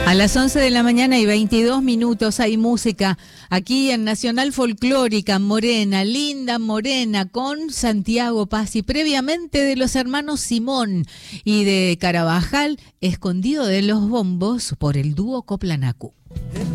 A las 11 de la mañana y 22 minutos hay música aquí en Nacional Folclórica, Morena, Linda Morena, con Santiago Paz y previamente de los hermanos Simón y de Carabajal, Escondido de los Bombos por el dúo Coplanacu.